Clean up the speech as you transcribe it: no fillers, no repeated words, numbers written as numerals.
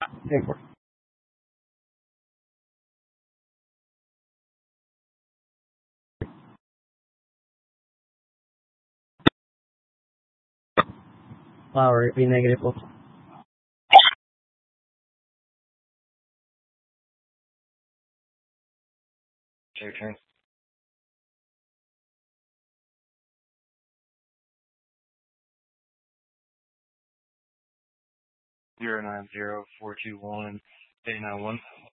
Take work. Flower, be negative. Your turn. 090421 891.